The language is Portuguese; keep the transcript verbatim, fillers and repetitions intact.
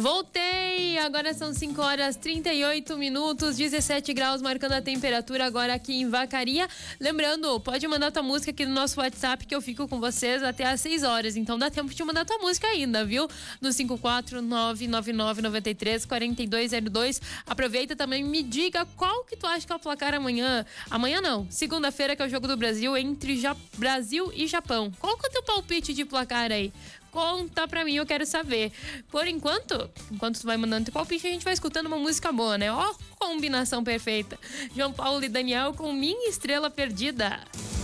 Voltei! Agora são cinco horas e trinta e oito minutos, dezessete graus marcando a temperatura agora aqui em Vacaria. Lembrando, pode mandar tua música aqui no nosso WhatsApp que eu fico com vocês até às seis horas. Então dá tempo de mandar tua música ainda, viu? No cinco quatro nove nove nove nove três quatro dois zero dois. Aproveita também, me diga qual que tu acha que é o placar amanhã. Amanhã não, segunda-feira, que é o jogo do Brasil entre ja- Brasil e Japão. Qual que é o teu palpite de placar aí? Conta pra mim, eu quero saber. Por enquanto, enquanto tu vai mandando teu palpite, a gente vai escutando uma música boa, né? Ó, combinação perfeita. João Paulo e Daniel com Minha Estrela Perdida.